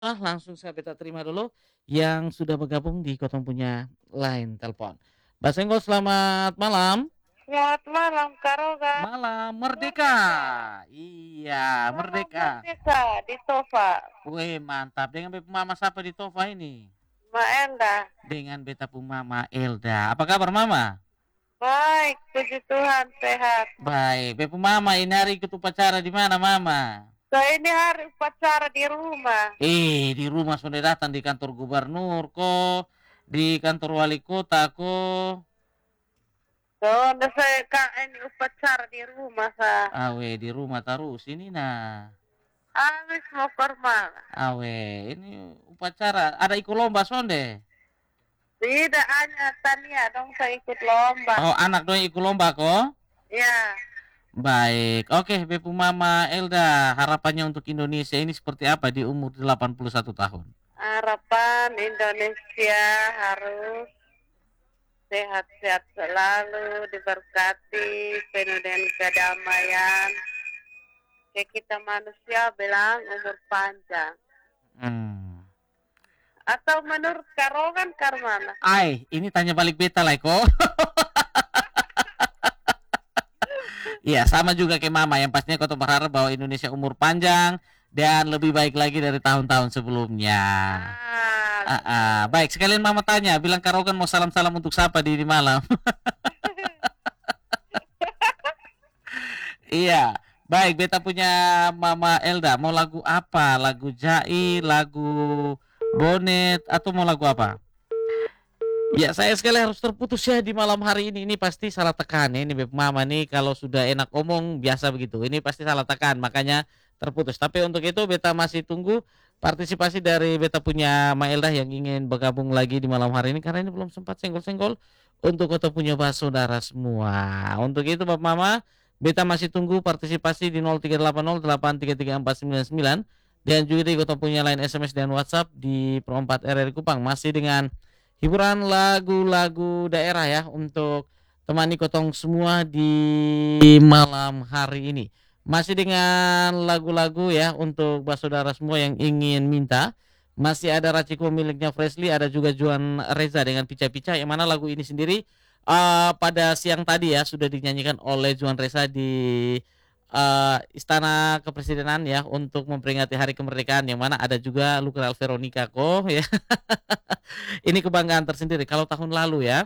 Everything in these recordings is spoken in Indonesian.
Langsung saya beta terima dulu yang sudah bergabung di Kotong punya line telepon. Mbak Senggol, selamat malam. Selamat malam, Kak Roga. Malam merdeka. Merdeka. Iya, Malam merdeka. merdeka di Tofa. Wih, mantap. Dengan beta mama siapa di Tova ini? Mbak Enda. Dengan beta mama Elda. Apa kabar mama? Baik, puji Tuhan, sehat. Baik, beta mama ini hari ikut upacara di mana mama? Saya ini hari upacara di rumah. Di rumah sudah datang di kantor gubernur kok, di kantor wali kota kok. Soalnya saya ini upacara di rumah, sa. Awe di rumah terus ini nah. Habis mau formal. Awe ini upacara ada ikut lomba sonde. Tidak hanya Tania dong saya ikut lomba. Oh anak dong ikut lomba kok. Ya, Baik. Oke, Bepu Mama Elda, harapannya untuk Indonesia ini seperti apa di umur 81 tahun? harapan Indonesia harus sehat-sehat selalu, diberkati, penuh dengan kedamaian. Kayak kita manusia bilang umur panjang. Hmm. Atau menurut Karogan Karmana? Ini tanya balik beta lah kok. Iya, sama juga kayak Mama. Yang pastinya kau berharap bahwa Indonesia umur panjang dan lebih baik lagi dari tahun-tahun sebelumnya. Baik, sekalian Mama tanya, bilang Karogan mau salam-salam untuk siapa di malam? Iya, baik. Beta punya Mama Elda. Mau lagu apa? Lagu Jai, lagu Bonet, atau mau lagu apa? Ya, saya sekali harus terputus ya di malam hari ini. Ini pasti salah tekan ya. Ini Beb Mama nih kalau sudah enak omong biasa begitu. Ini pasti salah tekan, makanya terputus. Tapi untuk itu beta masih tunggu partisipasi dari beta punya Maelda yang ingin bergabung lagi di malam hari ini karena ini belum sempat senggol-senggol untuk kota punya saudara semua. Untuk itu Bapak Mama, beta masih tunggu partisipasi di 0380833499 dan juga di kota punya line SMS dan WhatsApp di Pro 4 RRI Kupang masih dengan hiburan lagu-lagu daerah ya untuk temani kotong semua di malam hari ini. Masih dengan lagu-lagu ya untuk saudara semua yang ingin minta. Masih ada Raciko miliknya Freshly, ada juga Juan Reza dengan Pica-Pica yang mana lagu ini sendiri pada siang tadi ya sudah dinyanyikan oleh Juan Reza di Istana Kepresidenan ya untuk memperingati Hari Kemerdekaan yang mana ada juga Lukral Veronica kok ya. Ini kebanggaan tersendiri. Kalau tahun lalu ya,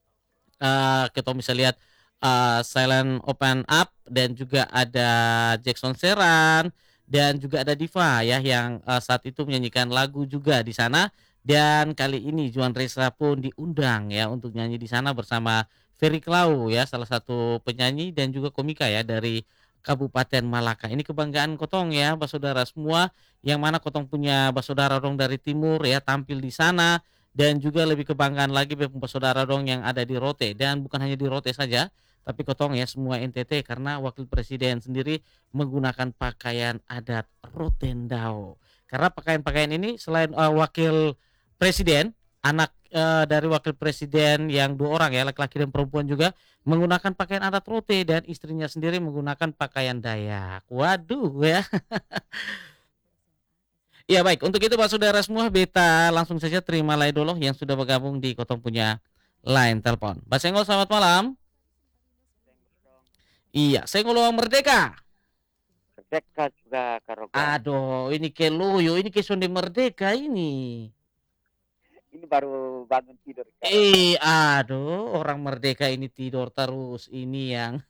kita bisa lihat Silent Open Up dan juga ada Jackson Seran dan juga ada Diva ya yang saat itu menyanyikan lagu juga di sana dan kali ini Juan Reza pun diundang ya untuk nyanyi di sana bersama Ferry Klau ya salah satu penyanyi dan juga komika ya dari Kabupaten Malaka. Ini kebanggaan Kotong ya, saudara semua yang mana Kotong punya saudara dong dari timur ya tampil di sana dan juga lebih kebanggaan lagi saudara dong yang ada di Rote dan bukan hanya di Rote saja tapi Kotong ya semua NTT karena wakil presiden sendiri menggunakan pakaian adat Rotendao karena pakaian-pakaian ini selain wakil presiden anak dari wakil presiden yang dua orang ya laki-laki dan perempuan juga menggunakan pakaian adat Rote dan istrinya sendiri menggunakan pakaian Dayak. Waduh ya. Ya baik, untuk itu Pak Saudara semua, beta langsung saja terima lay dulu yang sudah bergabung di Kotong punya line telepon. Pak Senggol, selamat malam. Iya, Senggol Merdeka. Merdeka juga Karogan. Aduh, ini ke loyo, ini ke sonde Merdeka ini. Ini baru bangun tidur. Aduh, orang Merdeka ini tidur terus ini yang.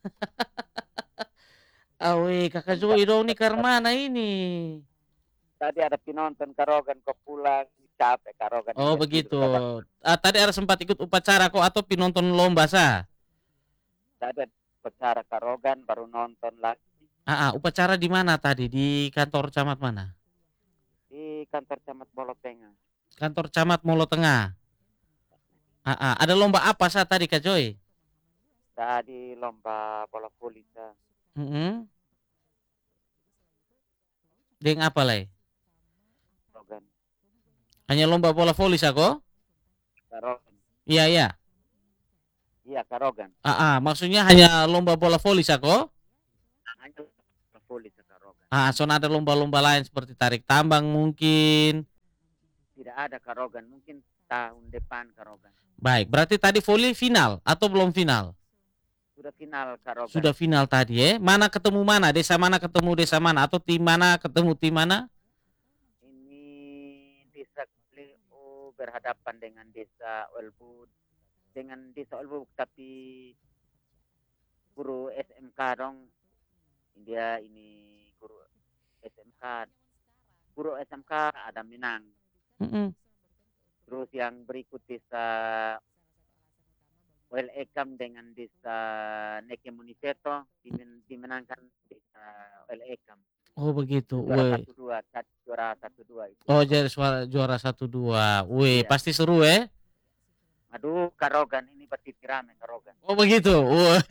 Awe, kakak Zoe dong nih karmana ini. Tadi ada penonton Karogan kok pulang capek Karogan. Oh begitu. Tadi ada sempat ikut upacara kok atau penonton lomba sah? Tadi upacara Karogan baru nonton lagi Upacara di mana tadi? Di kantor camat mana? di kantor Camat Bolotengah. Kantor camat Molo Tengah. Ada lomba apa sah tadi Kak Joy? Tadi lomba bola voli. Mm-mm. Deng apa lay? Karogan. Hanya lomba bola voli sah kok? Karogan. Iya iya. Iya Karogan. Maksudnya hanya lomba bola voli sah kok? Hanya bola voli Karogan. Soalnya ada lomba-lomba lain seperti tarik tambang mungkin. Tidak ada Karogan, mungkin tahun depan Karogan. Baik, berarti tadi voli final atau belum final? Sudah final Karogan. Sudah final tadi ya. Mana ketemu mana? Desa mana ketemu desa mana? Atau tim mana ketemu tim mana? Ini desa Kleo berhadapan dengan desa Olbud. Dengan desa Olbud, tapi guru SMK dong. Dia ini guru SMK. Guru SMK ada menang. Mm-mm. Terus yang berikut desa Wel Ekam dengan desa Neke Muniseto dimenangkan desa Wel Ekam. Oh begitu. Juara Weh. 1-2, juara 1-2 itu. Oh jadi juara 1-2. Wih, Iya. pasti seru ya. Aduh, Karogan ini berarti rame Karogan. Oh begitu. Wah.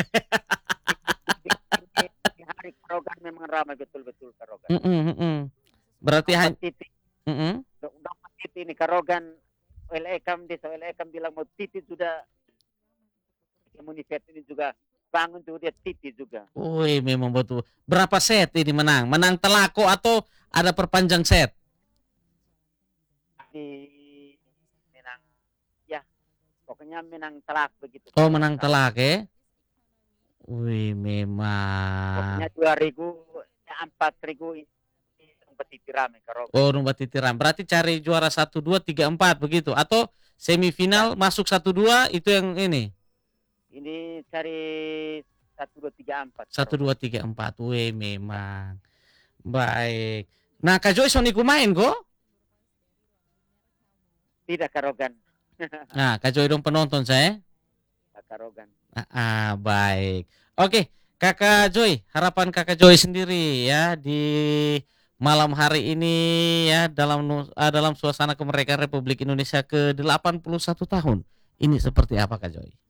Ini hari Karogan memang ramai betul-betul Karogan. Berarti Dapat hanya titik, dapat titik ini Karogan. Wel Ekam, desa Wel Ekam bilang mau titik sudah. Komunitas ini juga bangun tuh dia titik juga. wih, memang betul. Berapa set ini menang? Menang telako atau ada perpanjang set? Di menang, ya pokoknya menang telak begitu. Oh, menang telak ya. Wih, memang. Pokoknya 2.000, 4.000 ini petiti rame Karogan. Oh, rumah titiran. Berarti cari juara 1 2 3 4 begitu atau semifinal masuk 1 2 itu yang ini. Ini cari 1, 2, 3, 4. 1 2 3 4. Wih, memang. Baik. Nah, Kak Joy Soniku main kok? Tidak Karogan. Nah, Kak Joy dong penonton saya. Karogan. Baik. Oke, Kakak Joy, harapan Kakak Joy sendiri ya di malam hari ini ya dalam suasana kemerdekaan Republik Indonesia ke-81 tahun. Ini seperti apa Kak Joy?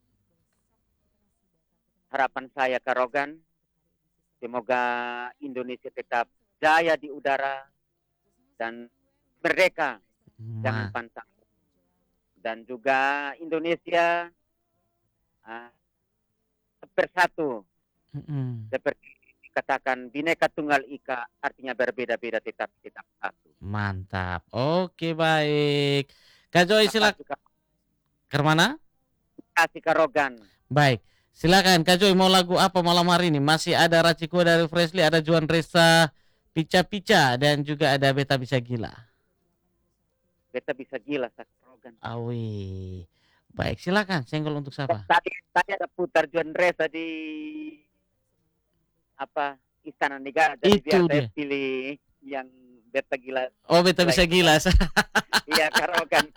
Harapan saya Karogan, semoga Indonesia tetap jaya di udara dan merdeka, jangan pantang. Dan juga Indonesia bersatu, seperti dikatakan Bhinneka Tunggal Ika, artinya berbeda-beda tetap satu. Mantap. Oke, baik. Kak Joy silakan. Kemana? Kasih Karogan. Baik. Silakan Kak Joy, mau lagu apa malam hari ini? Masih ada Raciko dari Freshly, ada Juan Reza Pica-Pica dan juga ada Beta Bisa Gila. Beta Bisa Gila Karogan. Awi. Baik, silakan. Senggol untuk siapa? Tadi ada putar Juan Reza di Istana Negara. Jadi Itu biar dia. saya pilih yang Beta Gila. Oh, Beta Bisa Gila. Iya Karogan.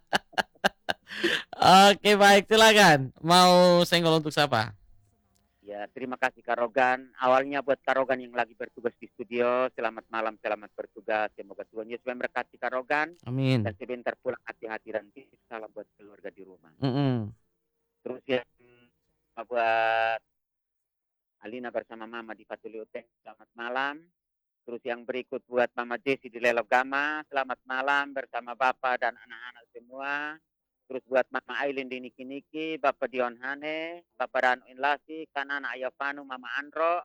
Oke, baik, silakan. Mau senggol untuk siapa? Ya, terima kasih Karogan. Awalnya buat Karogan yang lagi bertugas di studio, selamat malam, selamat bertugas. Semoga Tuhan Yesus memberkati Karogan. Amin. Dan sebentar pulang hati-hati dan salam buat keluarga di rumah. Terus yang buat Alina bersama Mama di Patuli Uteng, selamat malam. Terus yang berikut buat Mama Jesi di Lelogama, selamat malam bersama Bapak dan anak-anak semua. Terus buat Mama Aileen di Niki-Niki, Bapak Dion Hane, Bapak Ranu Inlasi, Kanana Ayafanu, Mama Andro,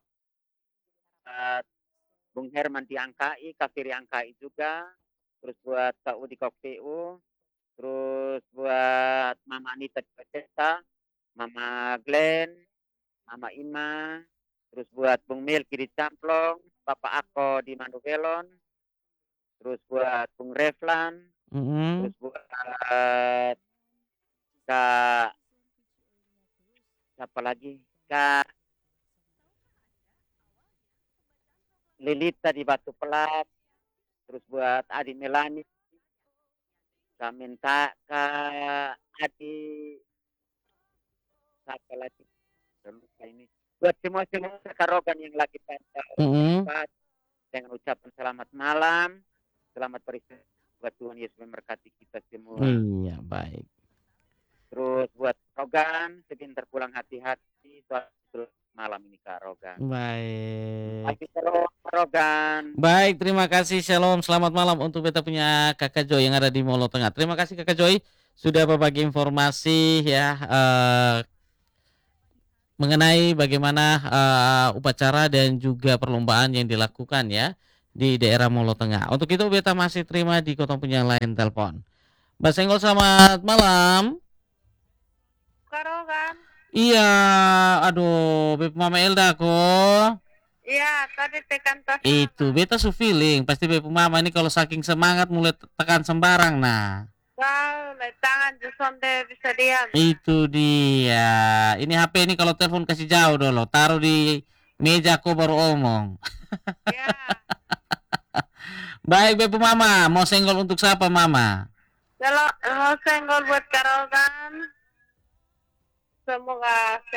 Bung Herman di Angkai, Kafiri Angkai juga. Terus buat Kak Udi Kokpu, terus buat Mama Anita di Pecesa, Mama Glenn, Mama Ima, terus buat Bung Milki di Camplong, Bapak Ako di Manduvelon, terus buat Bung Reflan, terus buat Kak siapa lagi? Kak Lilita di Batu Pelat, terus buat Adi Melani, Kak Minta, Kak Adi siapa lagi? Ini buat semua Karogan yang lagi pantau dengan ucapan selamat malam, selamat beristirahat, Tuhan Yesus memberkati kita semua. Iya, baik. Terus buat Karogan, sebentar pulang hati-hati, suatu malam ini Karogan. Baik. Karogan. Baik, terima kasih. Shalom, selamat malam untuk beta punya Kakak Joy yang ada di Molo Tengah. Terima kasih Kakak Joy sudah berbagi informasi ya mengenai bagaimana upacara dan juga perlombaan yang dilakukan ya di daerah Molo Tengah. Untuk itu beta masih terima di kotong punya line telepon. Mbak Senggol, selamat malam. Karogan. Iya, aduh, Beb Mama Elda kok. Iya, tadi tekan tas. Itu, beta su feeling, pasti Beb Mama ini kalau saking semangat mulai tekan sembarang, nah. Wow, tangan sonde bisa diam. Itu dia. Ini HP ini kalau telepon kasih jauh dulu, taruh di meja kok baru omong. Ya, Baik, Beb Mama, mau senggol untuk siapa, Mama? kalau mau senggol buat Karogan, semoga